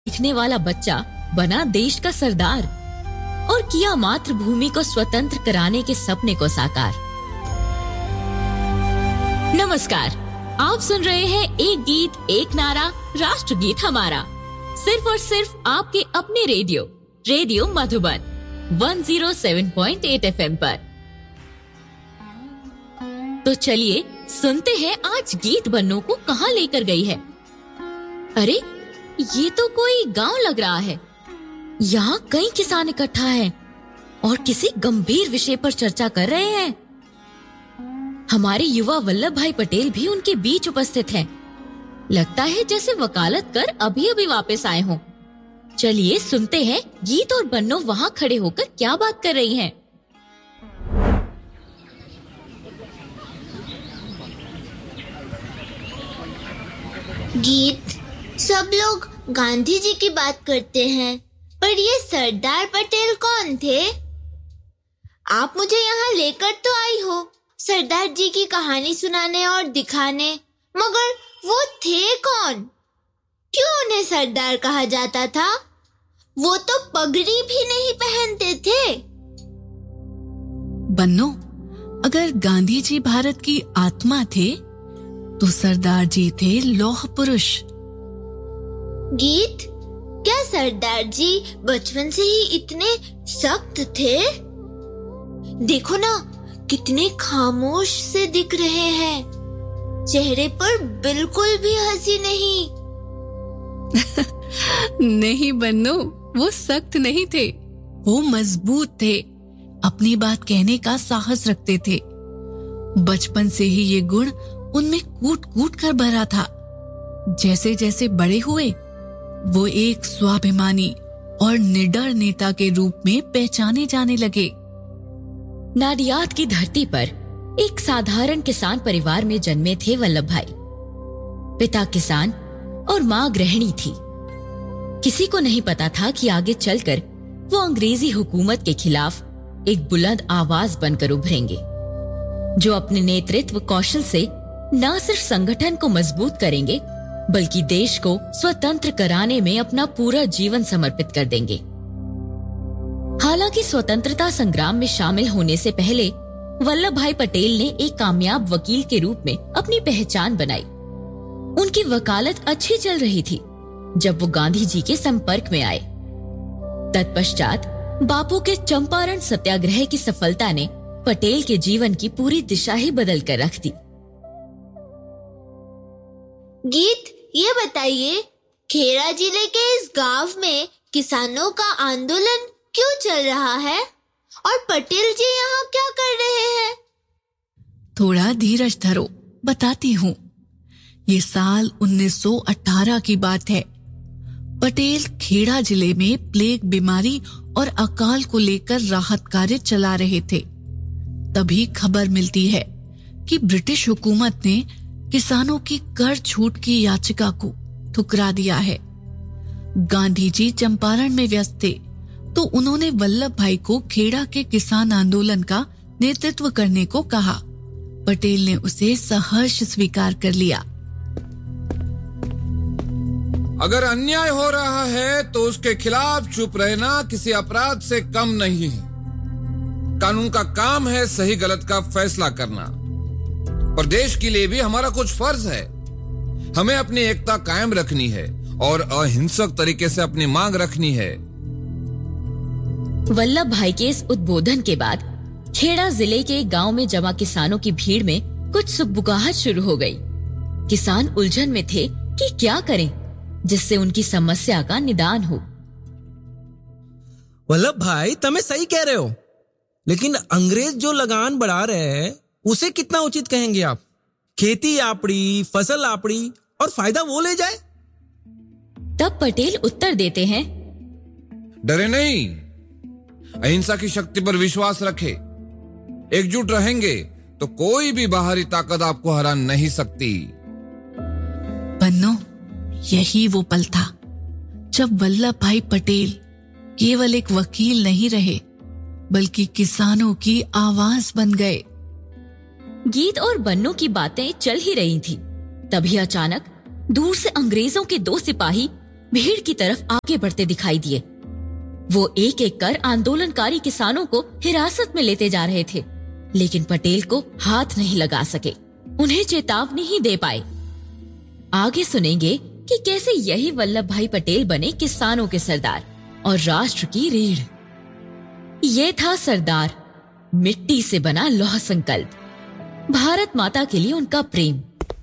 लिखने वाला बच्चा बना देश का सरदार और किया मातृभूमि को स्वतंत्र कराने के सपने को साकार। नमस्कार, आप सुन रहे हैं एक गीत एक नारा राष्ट्रगीत हमारा, सिर्फ और सिर्फ आपके अपने रेडियो मधुबन 107.8 FM पर। तो चलिए सुनते हैं आज गीत बन्नों को कहाँ लेकर गई है। अरे ये तो कोई गांव लग रहा है। यहाँ कई किसान इकट्ठा हैं और किसी गंभीर विषय पर चर्चा कर रहे हैं। हमारे युवा वल्लभ भाई पटेल भी उनके बीच उपस्थित हैं। लगता है जैसे वकालत कर अभी वापस आए हों। चलिए सुनते हैं गीत और बन्नों वहाँ खड़े होकर क्या बात कर रही हैं। गीत, सब लोग गांधी जी की बात करते हैं, पर ये सरदार पटेल कौन थे? आप मुझे यहाँ लेकर तो आई हो सरदार जी की कहानी सुनाने और दिखाने, मगर वो थे कौन? क्यों उन्हें सरदार कहा जाता था? वो तो पगड़ी भी नहीं पहनते थे। बन्नो, अगर गांधी जी भारत की आत्मा थे तो सरदार जी थे लौह पुरुष। गीत, क्या सरदार जी बचपन से ही इतने सख्त थे? देखो ना, कितने खामोश से दिख रहे हैं। चेहरे पर बिल्कुल भी हंसी नहीं। नहीं बन्नो, वो सख्त नहीं थे, वो मजबूत थे। अपनी बात कहने का साहस रखते थे। बचपन से ही ये गुण उनमें कूट कूट कर भरा था। जैसे जैसे बड़े हुए वो एक स्वाभिमानी और निडर नेता के रूप में पहचाने जाने लगे। नाडियाद की धरती पर एक साधारण किसान परिवार में जन्मे थे वल्लभ भाई। पिता किसान और माँ गृहिणी थी। किसी को नहीं पता था कि आगे चलकर वो अंग्रेजी हुकूमत के खिलाफ एक बुलंद आवाज बनकर उभरेंगे, जो अपने नेतृत्व कौशल से न सिर्फ संगठन को मजबूत करेंगे बल्कि देश को स्वतंत्र कराने में अपना पूरा जीवन समर्पित कर देंगे। हालांकि स्वतंत्रता संग्राम में शामिल होने से पहले वल्लभ भाई पटेल ने एक कामयाब वकील के रूप में अपनी पहचान बनाई। उनकी वकालत अच्छी चल रही थी जब वो गांधी जी के संपर्क में आए। तत्पश्चात बापू के चंपारण सत्याग्रह की सफलता ने पटेल के जीवन की पूरी दिशा ही बदल कर रख दी। गीत, ये बताइए, खेड़ा जिले के इस गांव में किसानों का आंदोलन क्यों चल रहा है और पटेल जी यहाँ क्या कर रहे हैं? थोड़ा धीरज धरो, बताती हूँ। ये साल 1918 की बात है। पटेल खेड़ा जिले में प्लेग बीमारी और अकाल को लेकर राहत कार्य चला रहे थे। तभी खबर मिलती है कि ब्रिटिश हुकूमत ने किसानों की कर छूट की याचिका को ठुकरा दिया है। गांधी जी चंपारण में व्यस्त थे, तो उन्होंने वल्लभ भाई को खेड़ा के किसान आंदोलन का नेतृत्व करने को कहा। पटेल ने उसे सहर्ष स्वीकार कर लिया। अगर अन्याय हो रहा है तो उसके खिलाफ चुप रहना किसी अपराध से कम नहीं है। कानून का काम है सही गलत का फैसला करना, और देश के लिए भी हमारा कुछ फर्ज है। हमें अपनी एकता कायम रखनी है और अहिंसक तरीके से अपनी मांग रखनी है। वल्लभ भाई के इस उद्बोधन के बाद खेड़ा जिले के गांव में जमा किसानों की भीड़ में कुछ सुगबुगाहट शुरू हो गई। किसान उलझन में थे कि क्या करें जिससे उनकी समस्या का निदान हो। वल्लभ भाई, तमें सही कह रहे हो, लेकिन अंग्रेज जो लगान बढ़ा रहे हैं उसे कितना उचित कहेंगे आप? खेती आपड़ी, फसल आपड़ी और फायदा वो ले जाए। तब पटेल उत्तर देते हैं, डरे नहीं, अहिंसा की शक्ति पर विश्वास रखे। एकजुट रहेंगे तो कोई भी बाहरी ताकत आपको हरा नहीं सकती। बन्नो, यही वो पल था जब वल्लभ भाई पटेल केवल एक वकील नहीं रहे बल्कि किसानों की आवाज बन गए। गीत और बन्नों की बातें चल ही रही थी, तभी अचानक दूर से अंग्रेजों के 2 सिपाही भीड़ की तरफ आगे बढ़ते दिखाई दिए। वो एक एक कर आंदोलनकारी किसानों को हिरासत में लेते जा रहे थे, लेकिन पटेल को हाथ नहीं लगा सके, उन्हें चेतावनी ही दे पाए। आगे सुनेंगे कि कैसे यही वल्लभ भाई पटेल बने किसानों के सरदार और राष्ट्र की रीढ़। ये था सरदार, मिट्टी से बना लौह संकल्प, भारत माता के लिए उनका प्रेम।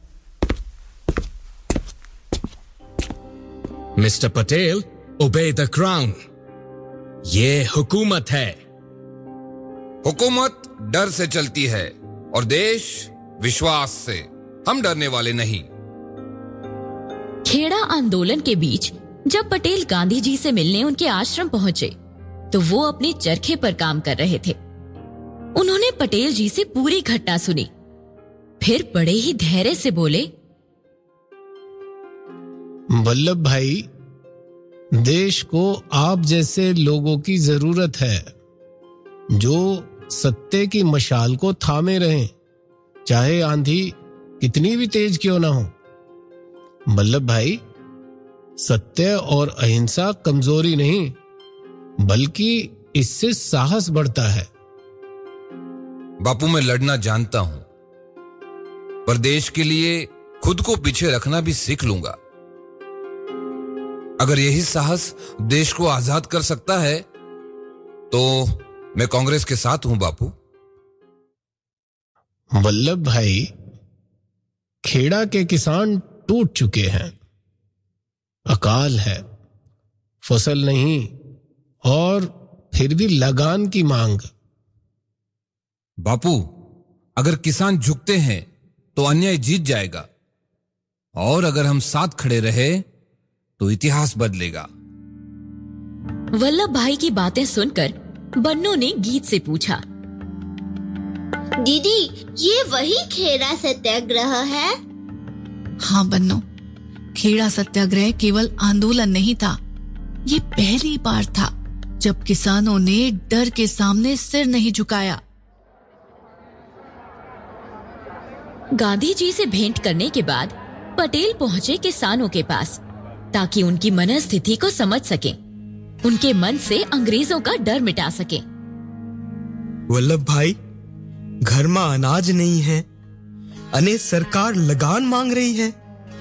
Mister Patel, obey the crown. ये हुकूमत है। हुकूमत डर से चलती है और देश विश्वास से। हम डरने वाले नहीं। खेड़ा आंदोलन के बीच जब पटेल गांधी जी से मिलने उनके आश्रम पहुंचे तो वो अपने चरखे पर काम कर रहे थे। उन्होंने पटेल जी से पूरी घटना सुनी, फिर बड़े ही धैर्य से बोले, वल्लभ भाई, देश को आप जैसे लोगों की जरूरत है जो सत्य की मशाल को थामे रहें, चाहे आंधी कितनी भी तेज क्यों ना हो। वल्लभ भाई, सत्य और अहिंसा कमजोरी नहीं, बल्कि इससे साहस बढ़ता है। बापू, मैं लड़ना जानता हूं, पर देश के लिए खुद को पीछे रखना भी सीख लूंगा। अगर यही साहस देश को आजाद कर सकता है तो मैं कांग्रेस के साथ हूं बापू। वल्लभ भाई, खेड़ा के किसान टूट चुके हैं। अकाल है, फसल नहीं और फिर भी लगान की मांग। बापू, अगर किसान झुकते हैं तो अन्याय जीत जाएगा, और अगर हम साथ खड़े रहे तो इतिहास बदलेगा। वल्लभ भाई की बातें सुनकर बन्नू ने गीत से पूछा, दीदी, ये वही खेड़ा सत्याग्रह है? हाँ बन्नू, खेड़ा सत्याग्रह केवल आंदोलन नहीं था, ये पहली बार था जब किसानों ने डर के सामने सिर नहीं झुकाया। गांधी जी से भेंट करने के बाद पटेल पहुंचे किसानों के पास ताकि उनकी मनस्थिति को समझ सकें, उनके मन से अंग्रेजों का डर मिटा सकें। वल्लभ भाई, घर में अनाज नहीं है, अने सरकार लगान मांग रही है।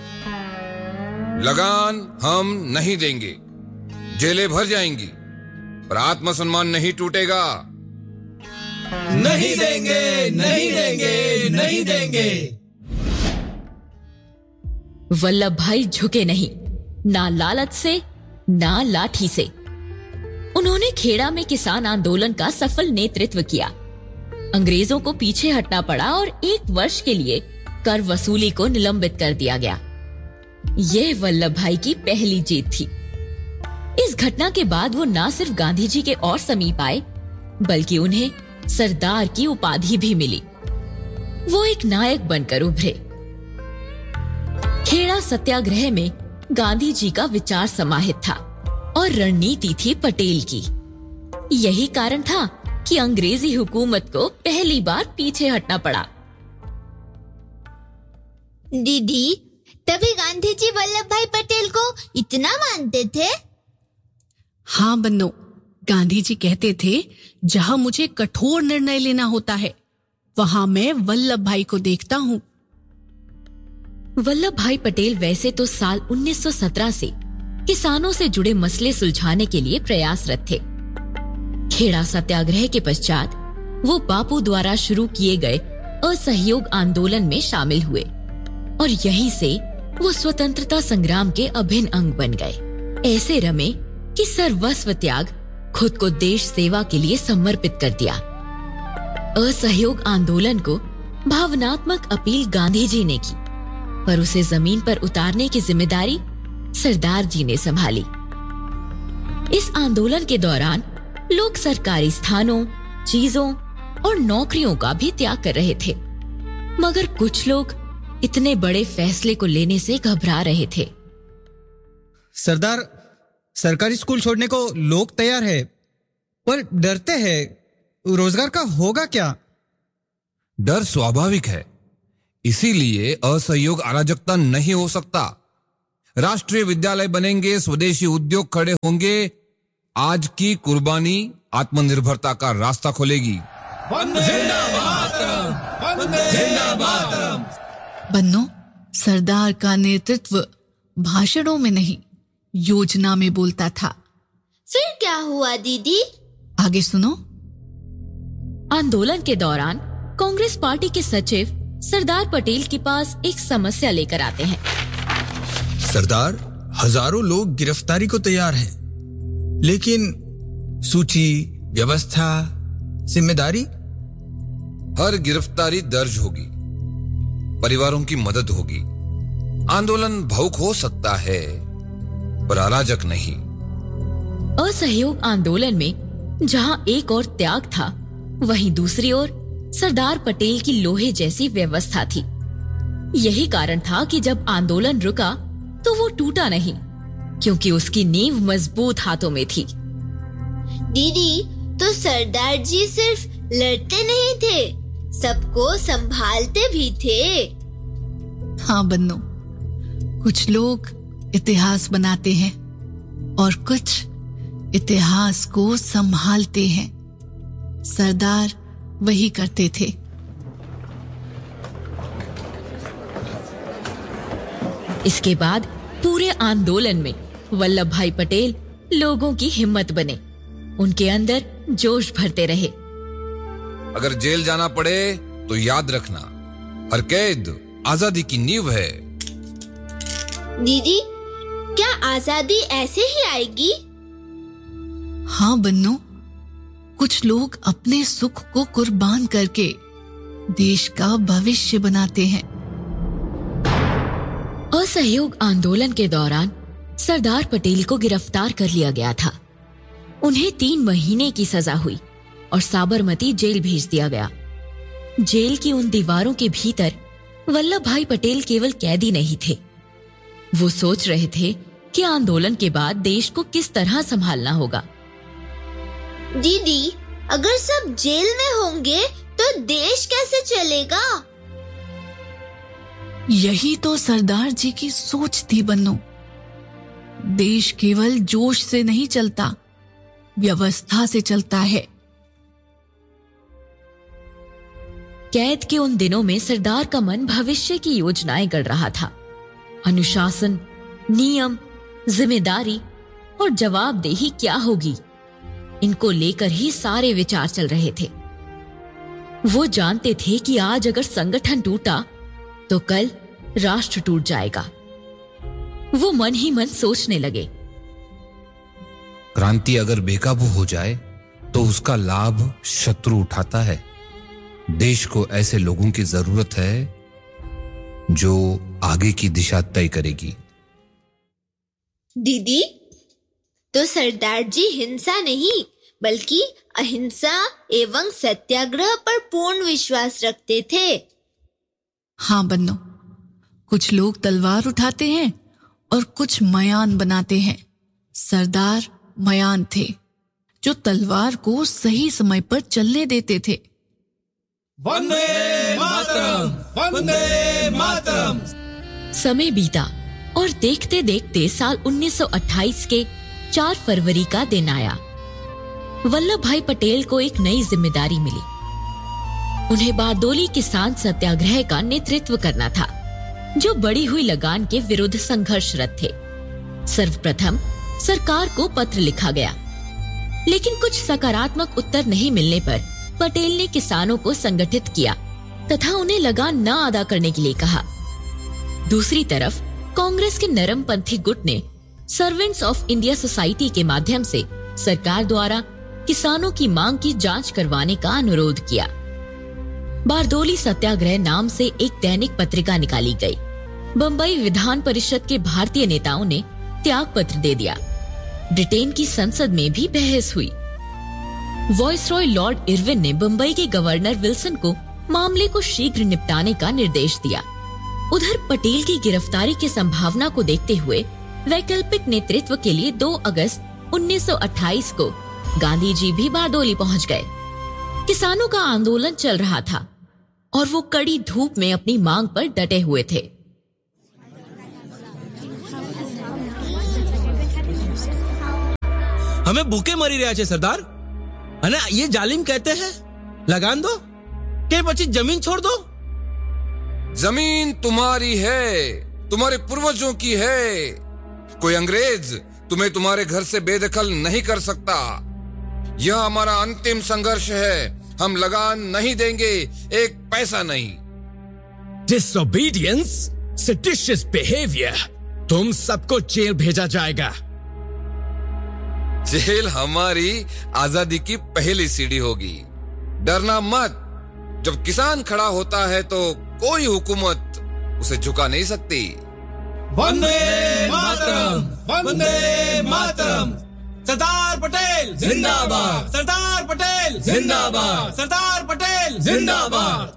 लगान हम नहीं देंगे, जेलें भर जाएंगी, पर आत्मसम्मान नहीं टूटेगा। नहीं देंगे, नहीं देंगे, नहीं देंगे। वल्लभ भाई झुके नहीं, ना लालच से ना लाठी से। उन्होंने खेड़ा में किसान आंदोलन का सफल नेतृत्व किया। अंग्रेजों को पीछे हटना पड़ा और 1 वर्ष के लिए कर वसूली को निलंबित कर दिया गया। यह वल्लभ भाई की पहली जीत थी। इस घटना के बाद वो न सिर्फ गांधी जी के और समीप आए, बल्कि उन्हें सरदार की उपाधि भी मिली। वो एक नायक बनकर उभरे। खेड़ा सत्याग्रह में गांधी जी का विचार समाहित था और रणनीति थी पटेल की। यही कारण था कि अंग्रेजी हुकूमत को पहली बार पीछे हटना पड़ा। दीदी, तभी गांधी जी वल्लभ भाई पटेल को इतना मानते थे? हाँ बन्नो, गांधी जी कहते थे, जहां मुझे कठोर निर्णय लेना होता है वहां मैं वल्लभ भाई को देखता हूँ। वल्लभ भाई पटेल वैसे तो साल 1917 से किसानों से जुड़े मसले सुलझाने के लिए प्रयासरत थे। खेड़ा सत्याग्रह के पश्चात वो बापू द्वारा शुरू किए गए असहयोग आंदोलन में शामिल हुए और यहीं से वो स्वतंत्रता संग्राम के अभिन्न अंग बन गए। ऐसे रमे कि सर्वस्व त्याग, खुद को देश सेवा के लिए समर्पित कर दिया। असहयोग आंदोलन को भावनात्मक अपील गांधी जी ने की, पर उसे जमीन पर उतारने की जिम्मेदारी सरदार जी ने संभाली। इस आंदोलन के दौरान लोग सरकारी स्थानों, चीजों और नौकरियों का भी त्याग कर रहे थे, मगर कुछ लोग इतने बड़े फैसले को लेने से घबरा रहे थे। सरदार, सरकारी स्कूल छोड़ने को लोग तैयार है, पर डरते हैं, रोजगार का होगा क्या? डर स्वाभाविक है, इसीलिए असहयोग अराजकता नहीं हो सकता। राष्ट्रीय विद्यालय बनेंगे, स्वदेशी उद्योग खड़े होंगे। आज की कुर्बानी आत्मनिर्भरता का रास्ता खोलेगी। बन्नो, सरदार का नेतृत्व भाषणों में नहीं, योजना में बोलता था। फिर क्या हुआ दीदी? आगे सुनो। आंदोलन के दौरान कांग्रेस पार्टी के सचिव सरदार पटेल के पास एक समस्या लेकर आते हैं। सरदार, हजारों लोग गिरफ्तारी को तैयार हैं, लेकिन सूची, व्यवस्था, जिम्मेदारी। हर गिरफ्तारी दर्ज होगी, परिवारों की मदद होगी। आंदोलन भावुक हो सकता है, पर अराजक नहीं। असहयोग आंदोलन में जहां एक और त्याग था, वहीं दूसरी ओर सरदार पटेल की लोहे जैसी व्यवस्था थी। यही कारण था कि जब आंदोलन रुका तो वो टूटा नहीं, क्योंकि उसकी नींव मजबूत हाथों में थी। दीदी, तो सरदार जी सिर्फ लड़ते नहीं थे, सबको संभालते भी थे। हाँ बन्नो, कुछ लोग इतिहास बनाते हैं और कुछ इतिहास को संभालते हैं। सरदार वही करते थे। इसके बाद पूरे आंदोलन में वल्लभ भाई पटेल लोगों की हिम्मत बने, उनके अंदर जोश भरते रहे। अगर जेल जाना पड़े तो याद रखना, हर कैद आजादी की नींव है। दीदी, क्या आजादी ऐसे ही आएगी? हाँ बन्नो, कुछ लोग अपने सुख को कुर्बान करके देश का भविष्य बनाते हैं। असहयोग आंदोलन के दौरान सरदार पटेल को गिरफ्तार कर लिया गया था। उन्हें 3 महीने की सजा हुई और साबरमती जेल भेज दिया गया। जेल की उन दीवारों के भीतर वल्लभ भाई पटेल केवल कैदी नहीं थे, वो सोच रहे थे कि आंदोलन के बाद देश को किस तरह संभालना होगा। दीदी, अगर सब जेल में होंगे तो देश कैसे चलेगा? यही तो सरदार जी की सोच थी बन्नो। देश केवल जोश से नहीं चलता, व्यवस्था से चलता है। कैद के उन दिनों में सरदार का मन भविष्य की योजनाएं गढ़ रहा था। अनुशासन, नियम, जिम्मेदारी और जवाबदेही क्या होगी, इनको लेकर ही सारे विचार चल रहे थे। वो जानते थे कि आज अगर संगठन टूटा तो कल राष्ट्र टूट जाएगा। वो मन ही मन सोचने लगे, क्रांति अगर बेकाबू हो जाए तो उसका लाभ शत्रु उठाता है। देश को ऐसे लोगों की जरूरत है जो आगे की दिशा तय करेगी। दीदी, तो सरदार जी हिंसा नहीं बल्कि अहिंसा एवं सत्याग्रह पर पूर्ण विश्वास रखते थे। हाँ बन्नो, कुछ लोग तलवार उठाते हैं और कुछ मयान बनाते हैं। सरदार मयान थे जो तलवार को सही समय पर चलने देते थे। वंदे मातरम, वंदे मातरम। समय बीता और देखते देखते साल 1928 के 4 फरवरी का दिन आया। वल्लभ भाई पटेल को एक नई जिम्मेदारी मिली। उन्हें बारदोली किसान सत्याग्रह का नेतृत्व करना था, जो बढ़ी हुई लगान के विरुद्ध संघर्षरत थे। सर्वप्रथम सरकार को पत्र लिखा गया, लेकिन कुछ सकारात्मक उत्तर नहीं मिलने पर पटेल ने किसानों को संगठित किया तथा उन्हें लगान न अदा करने के लिए कहा। दूसरी तरफ कांग्रेस के नरमपंथी गुट ने सर्वेंट्स ऑफ इंडिया सोसाइटी के माध्यम से सरकार द्वारा किसानों की मांग की जांच करवाने का अनुरोध किया। बारदोली सत्याग्रह नाम से एक दैनिक पत्रिका निकाली गई। बंबई विधान परिषद के भारतीय नेताओं ने त्याग पत्र दे दिया। ब्रिटेन की संसद में भी बहस हुई। वॉइसरॉय लॉर्ड इरविन ने बंबई के गवर्नर विल्सन को मामले को शीघ्र निपटाने का निर्देश दिया। उधर पटेल की गिरफ्तारी की संभावना को देखते हुए वैकल्पिक नेतृत्व के लिए 2 अगस्त 1928 को गांधी जी भी बारदोली पहुंच गए। किसानों का आंदोलन चल रहा था और वो कड़ी धूप में अपनी मांग पर डटे हुए थे। हमें भूखे मरी રહ્યા છે सरदार। અને ये जालिम कहते हैं लगान दो के પછી जमीन छोड़ दो। जमीन तुम्हारी है, तुम्हारे पूर्वजों की है। कोई अंग्रेज तुम्हें तुम्हारे घर से बेदखल नहीं कर सकता। यह हमारा अंतिम संघर्ष है। हम लगान नहीं देंगे, एक पैसा नहीं। डिसोबीडियंस, सेडिशियस बिहेवियर, तुम सबको जेल भेजा जाएगा। जेल हमारी आजादी की पहली सीढ़ी होगी। डरना मत। जब किसान खड़ा होता है तो कोई हुकूमत उसे झुका नहीं सकती। वंदे मातरम, वंदे मातरम। सरदार पटेल जिंदाबाद, सरदार पटेल जिंदाबाद, सरदार पटेल जिंदाबाद।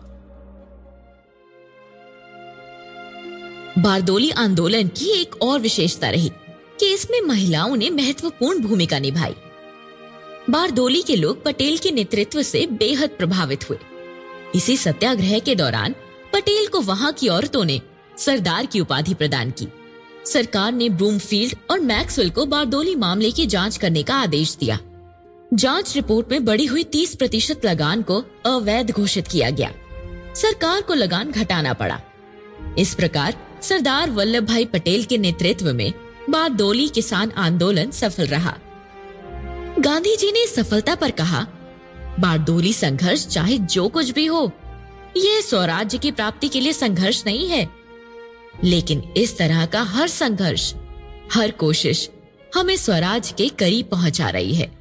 बारदोली आंदोलन की एक और विशेषता रही कि इसमें महिलाओं ने महत्वपूर्ण भूमिका निभाई। बारदोली के लोग पटेल के नेतृत्व से बेहद प्रभावित हुए। इसी सत्याग्रह के दौरान पटेल को वहां की औरतों ने सरदार की उपाधि प्रदान की। सरकार ने ब्रूमफील्ड और मैक्सवेल को बारदोली मामले की जांच करने का आदेश दिया। जांच रिपोर्ट में बढ़ी हुई 30% लगान को अवैध घोषित किया गया। सरकार को लगान घटाना पड़ा। इस प्रकार सरदार वल्लभ भाई पटेल के नेतृत्व में बारदोली किसान आंदोलन सफल रहा। गांधी जी ने सफलता पर कहा, बारदोली संघर्ष चाहे जो कुछ भी हो, यह स्वराज्य की प्राप्ति के लिए संघर्ष नहीं है, लेकिन इस तरह का हर संघर्ष, हर कोशिश हमें स्वराज के करीब पहुंचा रही है।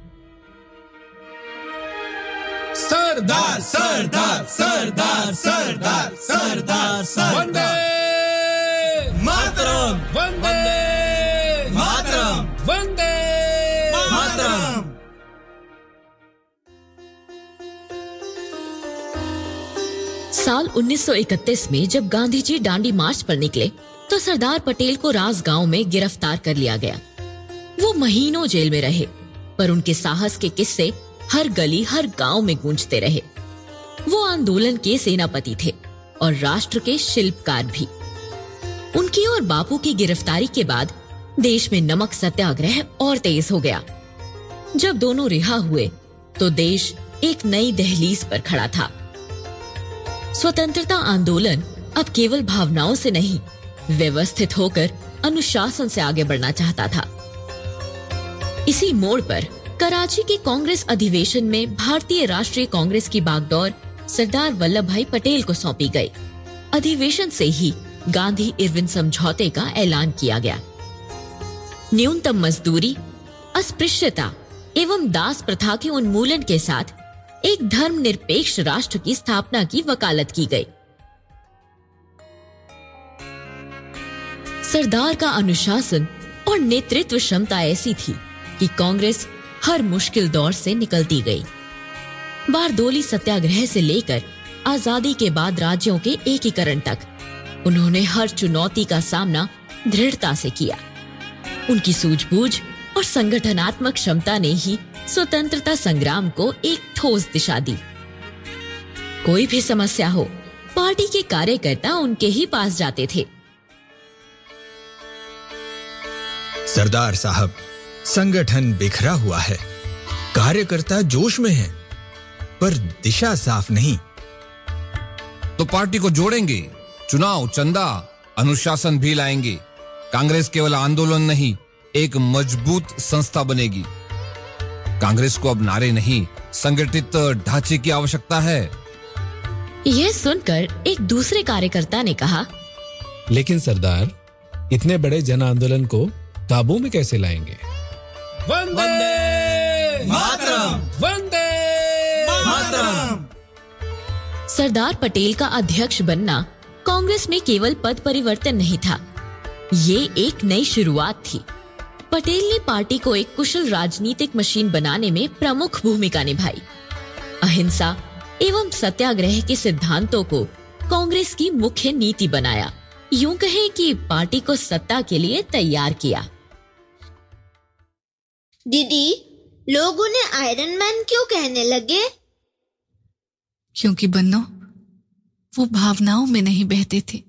सरदार सरदार सरदार सरदार सरदार वंदे मातरम, वंदे मातरम, वंदे मातरम। साल 1931 में जब गांधी जी दांडी मार्च पर निकले तो सरदार पटेल को राजगांव में गिरफ्तार कर लिया गया। वो महीनों जेल में रहे, पर उनके साहस के किस्से हर गली हर गांव में गूंजते रहे। वो आंदोलन के सेनापति थे और राष्ट्र के शिल्पकार भी। उनकी और बापू की गिरफ्तारी के बाद देश में नमक सत्याग्रह और तेज हो गया। जब दोनों रिहा हुए तो देश एक नई दहलीज पर खड़ा था। स्वतंत्रता आंदोलन अब केवल भावनाओं से नहीं, व्यवस्थित होकर अनुशासन से आगे बढ़ना चाहता था। इसी मोड़ पर कराची के कांग्रेस अधिवेशन में भारतीय राष्ट्रीय कांग्रेस की बागडोर सरदार वल्लभ भाई पटेल को सौंपी गई। अधिवेशन से ही गांधी इरविन समझौते का ऐलान किया गया। न्यूनतम मजदूरी, अस्पृश्यता एवं दास प्रथा के उन्मूलन के साथ एक धर्मनिरपेक्ष राष्ट्र की स्थापना की वकालत की गई। सरदार का अनुशासन और नेतृत्व क्षमता ऐसी थी कि कांग्रेस हर मुश्किल दौर से निकलती गई। बारदोली सत्याग्रह से लेकर आजादी के बाद राज्यों के एकीकरण तक उन्होंने हर चुनौती का सामना दृढ़ता से किया। उनकी सूझबूझ और संगठनात्मक क्षमता ने ही स्वतंत्रता संग्राम को एक ठोस दिशा दी। कोई भी समस्या हो, पार्टी के कार्यकर्ता उनके ही पास जाते थे। सरदार साहब, संगठन बिखरा हुआ है, कार्यकर्ता जोश में हैं, पर दिशा साफ नहीं। तो पार्टी को जोड़ेंगे, चुनाव, चंदा, अनुशासन भी लाएंगे। कांग्रेस केवल आंदोलन नहीं, एक मजबूत संस्था बनेगी। कांग्रेस को अब नारे नहीं, संगठित ढांचे की आवश्यकता है। यह सुनकर एक दूसरे कार्यकर्ता ने कहा, लेकिन सरदार, इतने बड़े जन आंदोलन को काबू में कैसे लाएंगे? वंदे मातरम, वंदे मातरम। सरदार पटेल का अध्यक्ष बनना कांग्रेस में केवल पद परिवर्तन नहीं था, ये एक नई शुरुआत थी। पटेल ने पार्टी को एक कुशल राजनीतिक मशीन बनाने में प्रमुख भूमिका निभाई। अहिंसा एवं सत्याग्रह के सिद्धांतों को कांग्रेस की मुख्य नीति बनाया। यूं कहें कि पार्टी को सत्ता के लिए तैयार किया। दीदी, लोग उन्हें आयरन मैन क्यों कहने लगे? क्योंकि बन्नो, वो भावनाओं में नहीं बहते थे,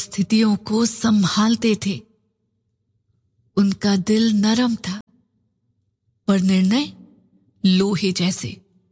परिस्थितियों को संभालते थे। उनका दिल नरम था, पर निर्णय लोहे जैसे।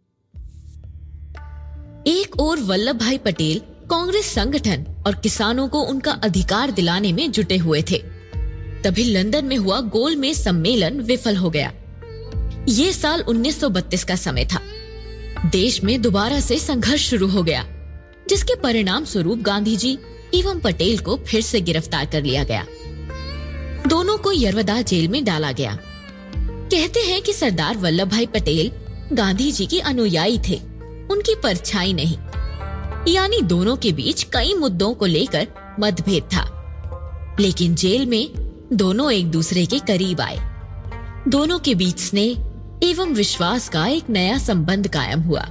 एक ओर वल्लभ भाई पटेल कांग्रेस संगठन और किसानों को उनका अधिकार दिलाने में जुटे हुए थे। तभी लंदन में हुआ गोलमेज सम्मेलन विफल हो गया। ये साल 1932 का समय था। देश में दोबारा से संघर्ष शुरू हो गया, जिसके परिणाम स्वरूप गांधी जी एवं पटेल को फिर से गिरफ्तार कर लिया गया। दोनों को यरवदा जेल में डाला गया। कहते हैं कि सरदार वल्लभ भाई पटेल गांधी जी के अनुयायी थे, उनकी परछाई नहीं। यानी दोनों के बीच कई मुद्दों को लेकर मतभेद था, लेकिन जेल में दोनों एक दूसरे के करीब आए। दोनों के बीच स्नेह एवं विश्वास का एक नया संबंध कायम हुआ।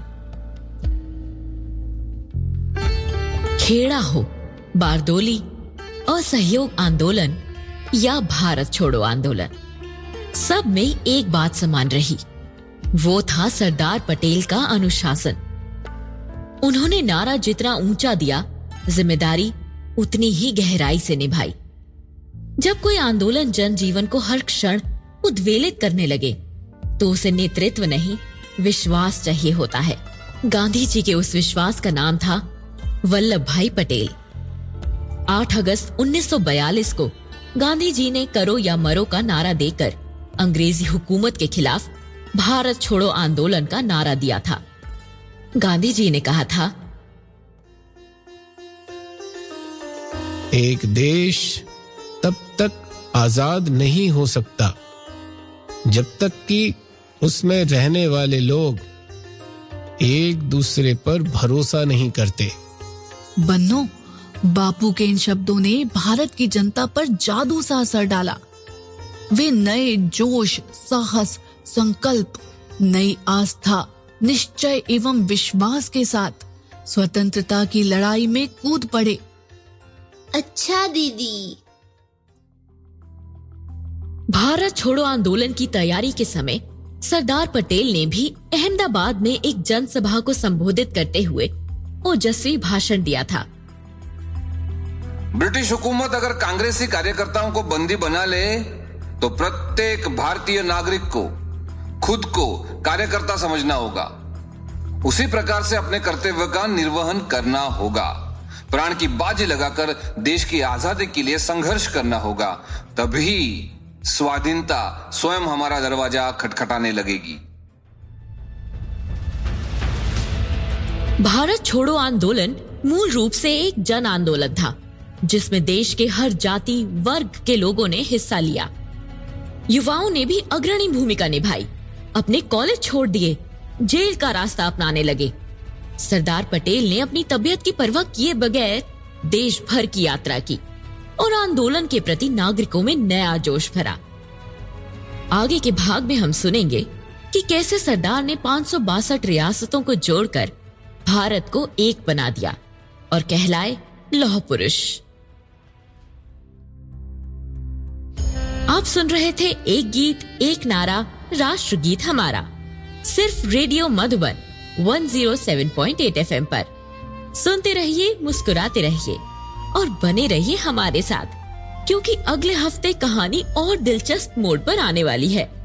खेड़ा हो, बारदोली, असहयोग आंदोलन या भारत छोड़ो आंदोलन, सब में एक बात समान रही। वो था सरदार पटेल का अनुशासन। उन्होंने नारा जितना ऊंचा दिया, जिम्मेदारी उतनी ही गहराई से निभाई। जब कोई आंदोलन जनजीवन को हर क्षण उद्वेलित करने लगे, तो उसे नेतृत्व नहीं, विश्वास चाहिए होता है। गांधी जी के उस विश्वास का नाम था वल्लभ भाई पटेल। 8 अगस्त 1942 को गांधी जी ने करो या मरो का नारा देकर अंग्रेजी हुकूमत के खिलाफ भारत छोड़ो आंदोलन का नारा दिया था। गांधी जी ने कहा था, एक देश तब तक आजाद नहीं हो सकता जब तक कि उसमें रहने वाले लोग एक दूसरे पर भरोसा नहीं करते। बन्नो, बापू के इन शब्दों ने भारत की जनता पर जादू सा असर डाला। वे नए जोश, साहस, संकल्प, नई आस्था, निश्चय एवं विश्वास के साथ स्वतंत्रता की लड़ाई में कूद पड़े। अच्छा दीदी। भारत छोड़ो आंदोलन की तैयारी के समय सरदार पटेल ने भी अहमदाबाद में एक जनसभा को संबोधित करते हुए ओजस्वी भाषण दिया था। ब्रिटिश हुकूमत अगर कांग्रेसी कार्यकर्ताओं को बंदी बना ले तो प्रत्येक भारतीय नागरिक को खुद को कार्यकर्ता समझना होगा। उसी प्रकार से अपने कर्तव्य का निर्वहन करना होगा। प्राण की बाजी लगाकर देश की आजादी के लिए संघर्ष करना होगा। तभी स्वाधीनता स्वयं हमारा दरवाजा खटखटाने लगेगी। भारत छोड़ो आंदोलन मूल रूप से एक जन आंदोलन था, जिसमें देश के हर जाति वर्ग के लोगों ने हिस्सा लिया। युवाओं ने भी अग्रणी भूमिका निभाई, अपने कॉलेज छोड़ दिए, जेल का रास्ता अपनाने लगे। सरदार पटेल ने अपनी तबीयत की परवाह किए बगैर देश भर की यात्रा की और आंदोलन के प्रति नागरिकों में नया जोश भरा। आगे के भाग में हम सुनेंगे कि कैसे सरदार ने 562 रियासतों को जोड़कर भारत को एक बना दिया और कहलाए लौह पुरुष। आप सुन रहे थे एक गीत एक नारा, राष्ट्रगीत हमारा, सिर्फ रेडियो मधुबन 107.8 FM पर। सुनते रहिए, मुस्कुराते रहिए और बने रहिए हमारे साथ, क्योंकि अगले हफ्ते कहानी और दिलचस्प मोड़ पर आने वाली है।